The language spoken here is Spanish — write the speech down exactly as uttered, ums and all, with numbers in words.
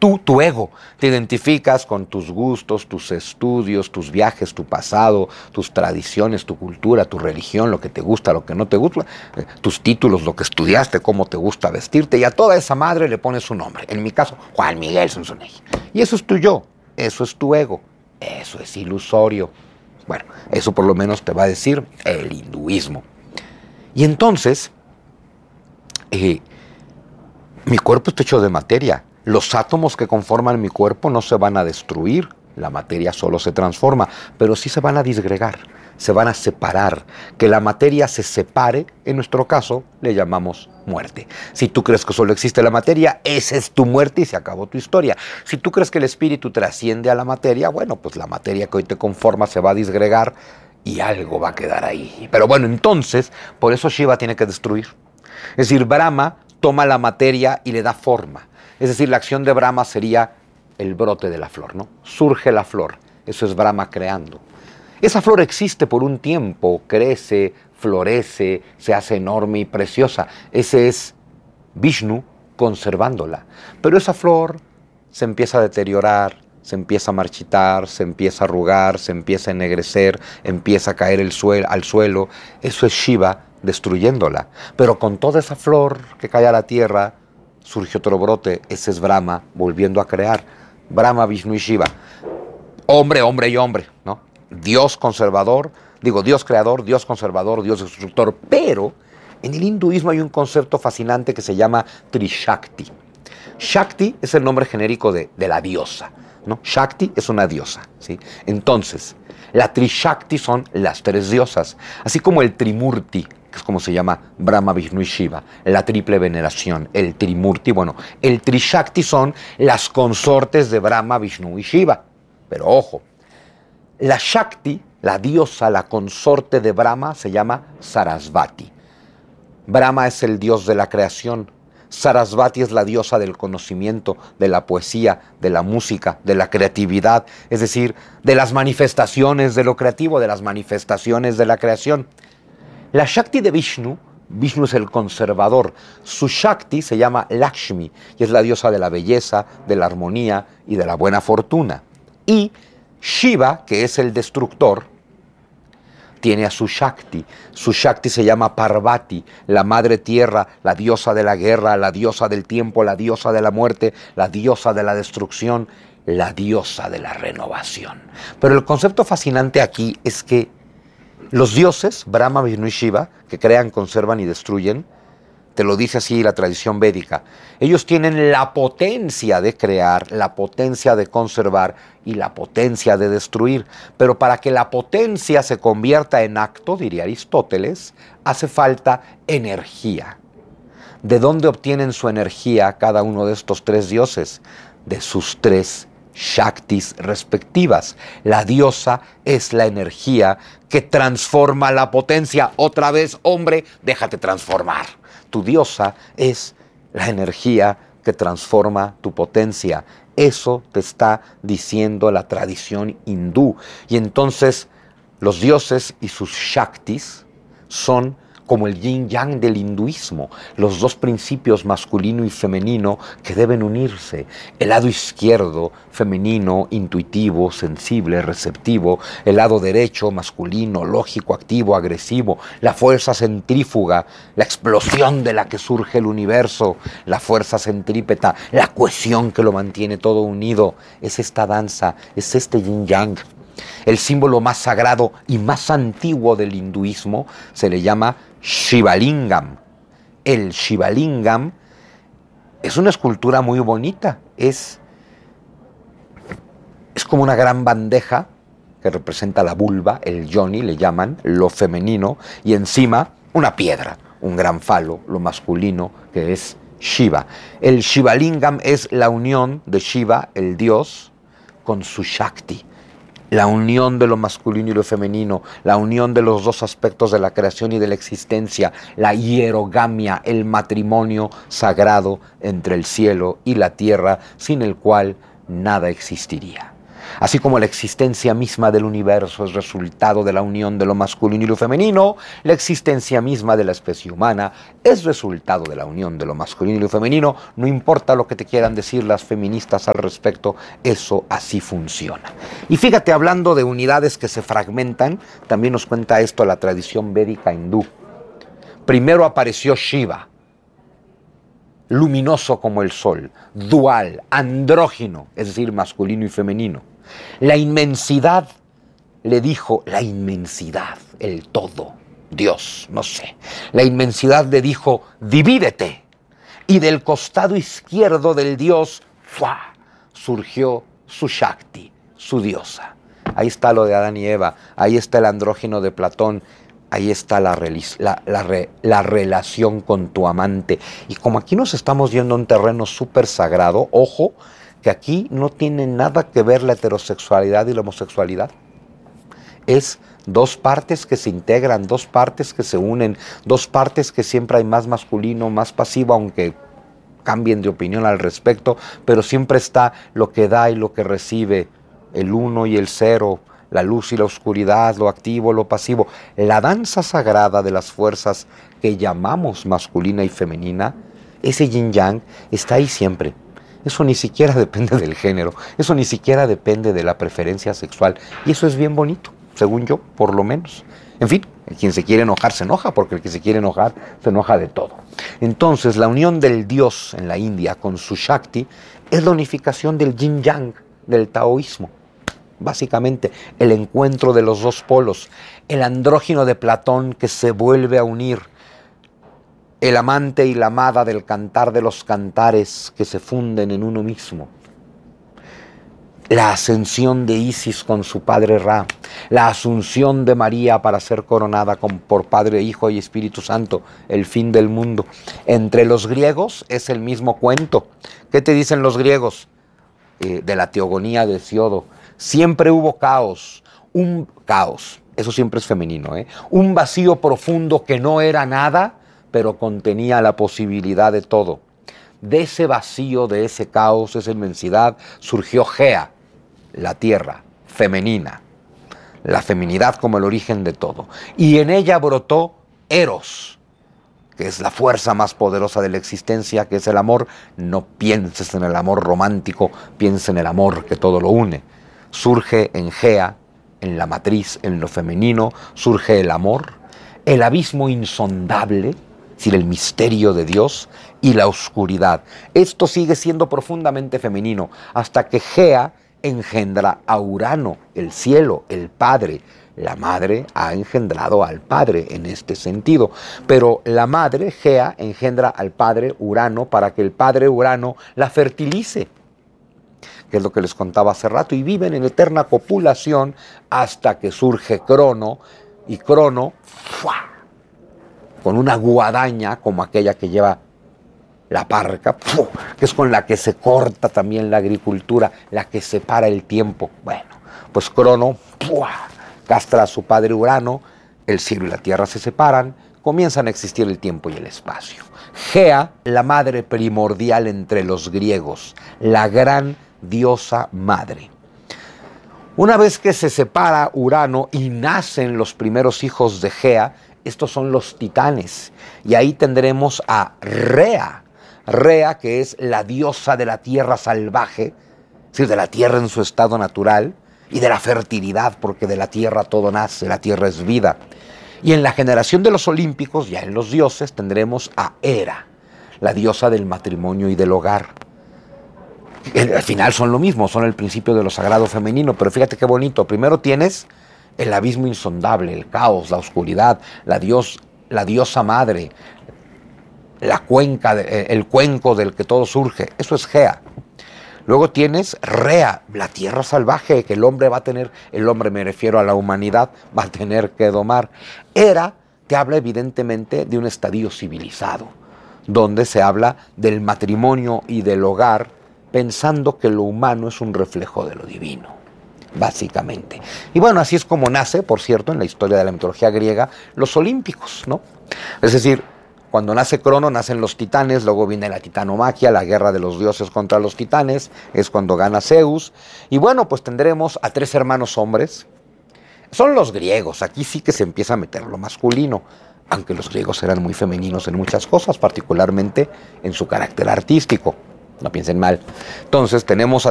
tú, tu ego, te identificas con tus gustos, tus estudios, tus viajes, tu pasado, tus tradiciones, tu cultura, tu religión, lo que te gusta, lo que no te gusta, eh, tus títulos, lo que estudiaste, cómo te gusta vestirte, y a toda esa madre le pones un nombre. En mi caso, Juan Miguel Zunzunegui. Y eso es tu yo, eso es tu ego, eso es ilusorio. Bueno, eso por lo menos te va a decir el hinduismo. Y entonces, eh, mi cuerpo está hecho de materia. Los átomos que conforman mi cuerpo no se van a destruir, la materia solo se transforma, pero sí se van a disgregar, se van a separar. Que la materia se separe, en nuestro caso, le llamamos muerte. Si tú crees que solo existe la materia, esa es tu muerte y se acabó tu historia. Si tú crees que el espíritu trasciende a la materia, bueno, pues la materia que hoy te conforma se va a disgregar y algo va a quedar ahí. Pero bueno, entonces, por eso Shiva tiene que destruir. Es decir, Brahma toma la materia y le da forma. Es decir, la acción de Brahma sería el brote de la flor, ¿no? Surge la flor, eso es Brahma creando. Esa flor existe por un tiempo, crece, florece, se hace enorme y preciosa. Ese es Vishnu conservándola. Pero esa flor se empieza a deteriorar, se empieza a marchitar, se empieza a arrugar, se empieza a ennegrecer, empieza a caer el suelo, al suelo. Eso es Shiva destruyéndola. Pero con toda esa flor que cae a la tierra, surge otro brote. Ese es Brahma volviendo a crear. Brahma, Vishnu y Shiva. Hombre, hombre y hombre, ¿no? Dios conservador, digo, Dios creador, Dios conservador, Dios destructor. Pero en el hinduismo hay un concepto fascinante que se llama Trishakti. Shakti es el nombre genérico de, de la diosa, ¿no? Shakti es una diosa, ¿sí? Entonces, la Trishakti son las tres diosas, así como el Trimurti, que es como se llama Brahma, Vishnu y Shiva, la triple veneración, el Trimurti. Bueno, el Trishakti son las consortes de Brahma, Vishnu y Shiva. Pero ojo, la Shakti, la diosa, la consorte de Brahma, se llama Sarasvati. Brahma es el dios de la creación. Sarasvati es la diosa del conocimiento, de la poesía, de la música, de la creatividad, es decir, de las manifestaciones de lo creativo, de las manifestaciones de la creación. La Shakti de Vishnu, Vishnu es el conservador. Su Shakti se llama Lakshmi y es la diosa de la belleza, de la armonía y de la buena fortuna. Y Shiva, que es el destructor, tiene a su Shakti. Su Shakti se llama Parvati, la madre tierra, la diosa de la guerra, la diosa del tiempo, la diosa de la muerte, la diosa de la destrucción, la diosa de la renovación. Pero el concepto fascinante aquí es que los dioses, Brahma, Vishnu y Shiva, que crean, conservan y destruyen, te lo dice así la tradición védica, ellos tienen la potencia de crear, la potencia de conservar y la potencia de destruir. Pero para que la potencia se convierta en acto, diría Aristóteles, hace falta energía. ¿De dónde obtienen su energía cada uno de estos tres dioses? De sus tres Shaktis respectivas. La diosa es la energía que transforma la potencia. Otra vez, hombre, déjate transformar. Tu diosa es la energía que transforma tu potencia. Eso te está diciendo la tradición hindú. Y entonces los dioses y sus Shaktis son como el yin-yang del hinduismo, los dos principios masculino y femenino que deben unirse. El lado izquierdo, femenino, intuitivo, sensible, receptivo. El lado derecho, masculino, lógico, activo, agresivo. La fuerza centrífuga, la explosión de la que surge el universo. La fuerza centrípeta, la cohesión que lo mantiene todo unido. Es esta danza, es este yin-yang. El símbolo más sagrado y más antiguo del hinduismo se le llama Shivalingam. El Shivalingam es una escultura muy bonita, es, es como una gran bandeja que representa la vulva, el yoni le llaman, lo femenino, y encima una piedra, un gran falo, lo masculino, que es Shiva. El Shivalingam es la unión de Shiva, el dios, con su Shakti. La unión de lo masculino y lo femenino, la unión de los dos aspectos de la creación y de la existencia, la hierogamia, el matrimonio sagrado entre el cielo y la tierra, sin el cual nada existiría. Así como la existencia misma del universo es resultado de la unión de lo masculino y lo femenino, la existencia misma de la especie humana es resultado de la unión de lo masculino y lo femenino. No importa lo que te quieran decir las feministas al respecto, eso así funciona. Y fíjate, hablando de unidades que se fragmentan, también nos cuenta esto la tradición védica hindú. Primero apareció Shiva, luminoso como el sol, dual, andrógino, es decir, masculino y femenino. La inmensidad le dijo, la inmensidad, el todo, Dios, no sé. La inmensidad le dijo, divídete. Y del costado izquierdo del Dios, ¡fua!, surgió su Shakti, su diosa. Ahí está lo de Adán y Eva, ahí está el andrógino de Platón, ahí está la, la, la, la relación con tu amante. Y como aquí nos estamos yendo a un terreno súper sagrado, ojo, que aquí no tiene nada que ver la heterosexualidad y la homosexualidad. Es dos partes que se integran, dos partes que se unen, dos partes que siempre hay más masculino, más pasivo, aunque cambien de opinión al respecto, pero siempre está lo que da y lo que recibe, el uno y el cero, la luz y la oscuridad, lo activo, lo pasivo. La danza sagrada de las fuerzas que llamamos masculina y femenina, ese yin-yang, está ahí siempre. Eso ni siquiera depende del género, eso ni siquiera depende de la preferencia sexual, y eso es bien bonito, según yo, por lo menos. En fin, el quien se quiere enojar se enoja, porque el que se quiere enojar se enoja de todo. Entonces, la unión del Dios en la India con su Shakti es la unificación del yin-yang, del taoísmo. Básicamente, el encuentro de los dos polos, el andrógino de Platón que se vuelve a unir, el amante y la amada del cantar de los cantares que se funden en uno mismo, la ascensión de Isis con su padre Ra, la asunción de María para ser coronada con, por Padre, Hijo y Espíritu Santo, el fin del mundo. Entre los griegos es el mismo cuento. ¿Qué te dicen los griegos? Eh, de la teogonía de Hesíodo. Siempre hubo caos, un caos, eso siempre es femenino, ¿eh? Un vacío profundo que no era nada, pero contenía la posibilidad de todo. De ese vacío, de ese caos, esa inmensidad, surgió Gea, la tierra, femenina, la feminidad como el origen de todo. Y en ella brotó Eros, que es la fuerza más poderosa de la existencia, que es el amor. No pienses en el amor romántico, piensa en el amor que todo lo une. Surge en Gea, en la matriz, en lo femenino, surge el amor, el abismo insondable, es decir, el misterio de Dios, y la oscuridad. Esto sigue siendo profundamente femenino, hasta que Gea engendra a Urano, el cielo, el Padre. La madre ha engendrado al Padre en este sentido, pero la madre, Gea, engendra al Padre Urano para que el Padre Urano la fertilice, que es lo que les contaba hace rato, y viven en eterna copulación hasta que surge Crono, y Crono, ¡fua!, con una guadaña como aquella que lleva la parca, ¡fua!, que es con la que se corta también la agricultura, la que separa el tiempo. Bueno, pues Crono, ¡fua!, castra a su padre Urano, el cielo y la tierra se separan, comienzan a existir el tiempo y el espacio. Gea, la madre primordial entre los griegos, la gran diosa madre. Una vez que se separa Urano y nacen los primeros hijos de Gea, estos son los titanes, y ahí tendremos a Rea, Rea que es la diosa de la tierra salvaje, es decir, de la tierra en su estado natural, y de la fertilidad, porque de la tierra todo nace, la tierra es vida. Y en la generación de los olímpicos, ya en los dioses, tendremos a Hera, la diosa del matrimonio y del hogar. Al final son lo mismo, son el principio de lo sagrado femenino, pero fíjate qué bonito. Primero tienes el abismo insondable, el caos, la oscuridad, la, dios, la diosa madre, la cuenca, el cuenco del que todo surge. Eso es Gea. Luego tienes Rea, la tierra salvaje que el hombre va a tener, el hombre me refiero a la humanidad, va a tener que domar. Hera te habla evidentemente de un estadio civilizado, donde se habla del matrimonio y del hogar, pensando que lo humano es un reflejo de lo divino, básicamente. Y bueno, así es como nace, por cierto, en la historia de la mitología griega, los olímpicos, ¿no? Es decir, Cuando nace Crono, nacen los titanes, luego viene la titanomaquia, la guerra de los dioses contra los titanes, es cuando gana Zeus. Y bueno, pues tendremos a tres hermanos hombres. Son los griegos, aquí sí que se empieza a meter lo masculino, aunque los griegos eran muy femeninos en muchas cosas, particularmente en su carácter artístico. No piensen mal. Entonces tenemos a